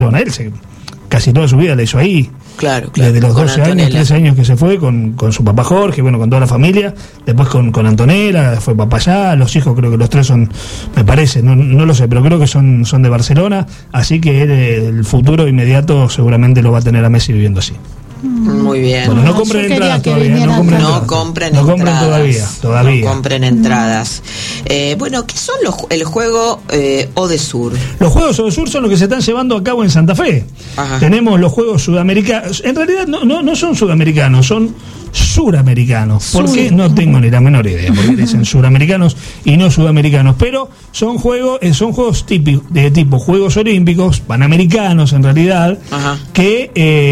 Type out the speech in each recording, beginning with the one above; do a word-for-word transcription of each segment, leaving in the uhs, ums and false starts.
Barcelona. Él se, casi toda su vida la hizo ahí. Claro, claro. Desde los con doce Antonella. años, trece años que se fue con, con su papá Jorge, bueno, con toda la familia, después con, con Antonella, fue papá allá, los hijos creo que los tres son, me parece, no, no lo sé, pero creo que son, son de Barcelona, así que él, el futuro inmediato seguramente lo va a tener a Messi viviendo así. Muy bien. Bueno, no No, compren yo entradas quería que todavía, viniera no compren, No entradas. compren no entradas. compren todavía, todavía. No compren entradas. Eh, bueno, ¿qué son los el juego eh, Odesur? Los Juegos Odesur son los que se están llevando a cabo en Santa Fe. Ajá. Tenemos los Juegos Sudamericanos. En realidad no, no, no son sudamericanos, son suramericanos. ¿Por qué? No tengo ni la menor idea, porque dicen suramericanos y no sudamericanos. Pero son juegos, eh, son juegos típicos, de tipo Juegos Olímpicos, panamericanos en realidad, Ajá. que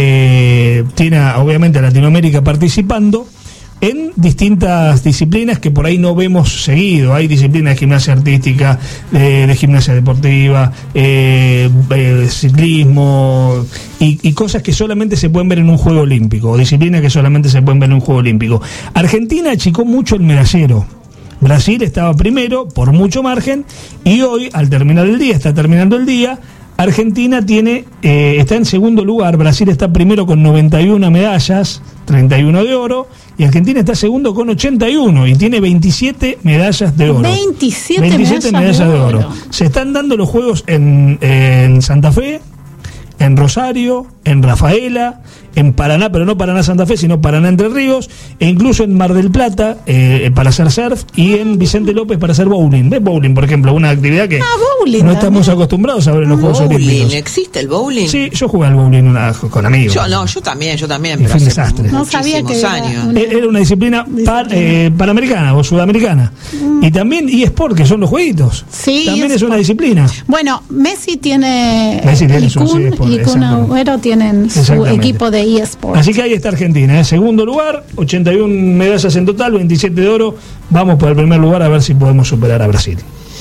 eh, tiene obviamente a Latinoamérica participando en distintas disciplinas que por ahí no vemos seguido. Hay disciplinas de gimnasia artística, de, de gimnasia deportiva, eh, eh, ciclismo y, y cosas que solamente se pueden ver en un juego olímpico, o disciplinas que solamente se pueden ver en un juego olímpico. Argentina achicó mucho el medallero. Brasil estaba primero por mucho margen y hoy, al terminar el día, está terminando el día, Argentina tiene eh, está en segundo lugar, Brasil está primero con noventa y una medallas, treinta y uno de oro, y Argentina está segundo con ochenta y uno y tiene veintisiete medallas de oro. veintisiete, veintisiete medallas de oro. oro. Se están dando los juegos en, en Santa Fe, en Rosario, en Rafaela, en Paraná, pero no Paraná Santa Fe, sino Paraná Entre Ríos, e incluso en Mar del Plata eh, para hacer surf, y en Vicente López para hacer bowling. ¿Ves? Bowling, por ejemplo, una actividad que Ah, bowling no también. estamos acostumbrados a ver en los Juegos Bowling, Olímpicos. ¿existe el bowling? Sí, yo jugué al bowling una, con amigos. Yo no, yo también, yo también, Y pero fue un hace desastre. No sabía muchísimos que era años. una- Era una disciplina par, eh, panamericana o sudamericana. Mm. Y también eSport, que son los jueguitos. Sí, también es eSport. una disciplina. Bueno, Messi tiene, Messi tiene y su- Kun, sí, es por- y Kun exactamente. Agüero tienen su Exactamente. equipo de eSports. Así que ahí está Argentina, en segundo lugar, ochenta y una medallas en total, veintisiete de oro. Vamos por el primer lugar a ver si podemos superar a Brasil.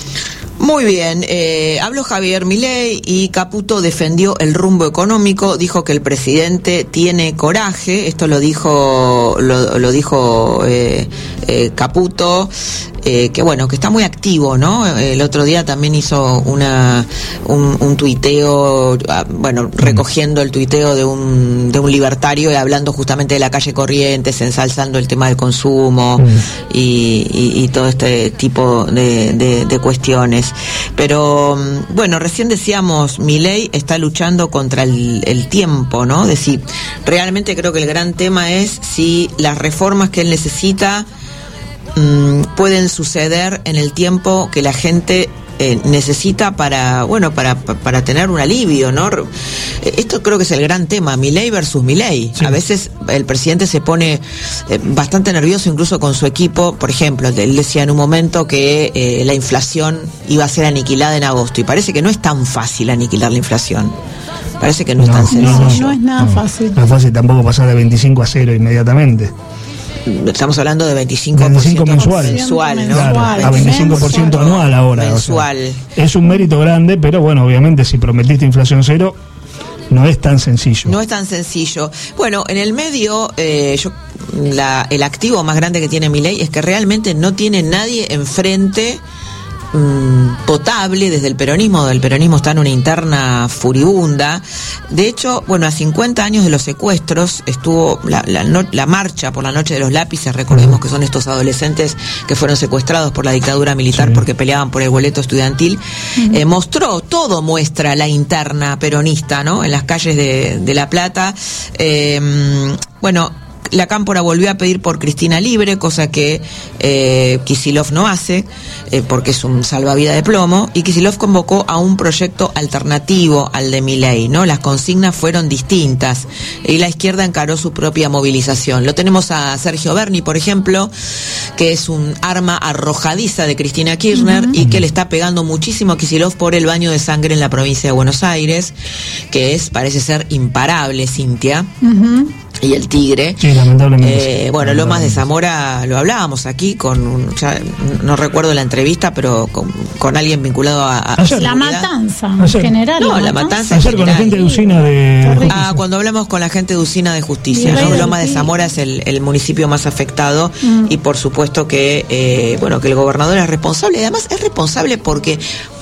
Muy bien, eh, habló Javier Milei y Caputo defendió el rumbo económico, dijo que el presidente tiene coraje, esto lo dijo lo, lo dijo eh, eh, Caputo, eh, que bueno, que está muy activo, ¿no? El otro día también hizo una un, un tuiteo, ah, bueno, recogiendo el tuiteo de un de un libertario y hablando justamente de la calle Corrientes, ensalzando el tema del consumo Mm. y, y, y todo este tipo de, de, de cuestiones. Pero bueno, recién decíamos, Milei está luchando contra el, el tiempo, ¿no? Es decir, realmente creo que el gran tema es si las reformas que él necesita mmm, pueden suceder en el tiempo que la gente eh, necesita para, bueno, para, para tener un alivio, ¿no? Esto creo que es el gran tema, Milei versus Milei. Sí. A veces el presidente se pone eh, bastante nervioso incluso con su equipo. Por ejemplo, él decía en un momento que eh, la inflación iba a ser aniquilada en agosto, y parece que no es tan fácil aniquilar la inflación. Parece que no, es tan no, sencillo. no es nada fácil. No es fácil tampoco pasar de veinticinco a cero inmediatamente. Estamos hablando de veinticinco por ciento veinticinco mensual. mensual, ¿no? Claro, a veinticinco por ciento mensual. anual ahora. o sea, Mensual. es un mérito grande, pero bueno, obviamente si prometiste inflación cero, no es tan sencillo. No es tan sencillo. Bueno, en el medio, eh, yo, la, el activo más grande que tiene Milei es que realmente no tiene nadie enfrente mmm, potable desde el peronismo. El peronismo está en una interna furibunda. De hecho, bueno, a cincuenta años de los secuestros estuvo la, la, no, la marcha por la noche de los lápices. Recordemos que son estos adolescentes que fueron secuestrados por la dictadura militar, Sí. porque peleaban por el boleto estudiantil. Uh-huh. Eh, mostró, todo muestra la interna peronista, ¿no? En las calles de, de La Plata. Eh, bueno, la Cámpora volvió a pedir por Cristina libre, cosa que eh, Kicillof no hace, eh, porque es un salvavidas de plomo, y Kicillof convocó a un proyecto alternativo al de Milei, ¿no? Las consignas fueron distintas, y la izquierda encaró su propia movilización. Lo tenemos a Sergio Berni, por ejemplo, que es un arma arrojadiza de Cristina Kirchner, uh-huh. y que le está pegando muchísimo a Kicillof por el baño de sangre en la provincia de Buenos Aires, que es, parece ser imparable, Cintia. Uh-huh. Y el Tigre. Sí, lamentablemente. Eh, bueno, Lomas de Zamora lo hablábamos aquí con, un, ya no recuerdo la entrevista, pero con, con alguien vinculado a, a Ayer. La Matanza, en Ayer. general. No, la Matanza. Ayer con la gente de Usina de Ah, cuando hablamos con la gente de Usina de Justicia, Bien, ¿no? Lomas de sí. Zamora es el, el municipio más afectado, mm. y por supuesto que, eh, bueno, que el gobernador es responsable, y además es responsable porque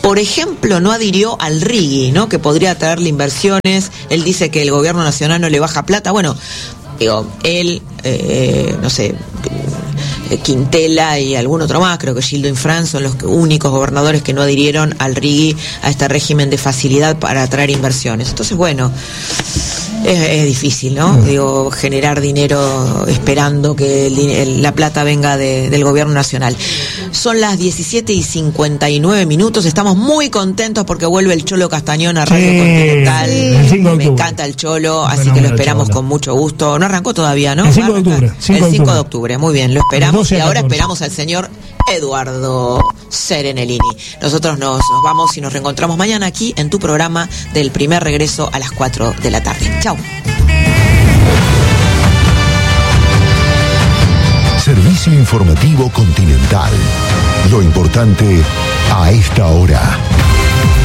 Por ejemplo, no adhirió al R I G I, ¿no? Que podría traerle inversiones. Él dice que el gobierno nacional no le baja plata. Bueno, digo, él, eh, no sé, Quintela y algún otro más, creo que Gildo Infran son los únicos gobernadores que no adhirieron al R I G I, a este régimen de facilidad para atraer inversiones. Entonces, bueno, es, es difícil, ¿no? Mm. Digo, generar dinero esperando que el, el, la plata venga de, del gobierno nacional. Son las diecisiete y cincuenta y nueve minutos, estamos muy contentos porque vuelve el Cholo Castañón a Radio Sí, Continental. el cinco de Me octubre. encanta el Cholo, así Bueno, que lo bueno, esperamos Cholo. con mucho gusto. No arrancó todavía, ¿no? El cinco de Va a arrancar. octubre, cinco El de cinco octubre. de octubre, muy bien, lo esperamos. doce Y a ahora catorce. esperamos al señor Eduardo Serenellini. Nosotros nos, nos vamos y nos reencontramos mañana aquí en tu programa del primer regreso a las cuatro de la tarde. Chau. Servicio informativo Continental. Lo importante a esta hora.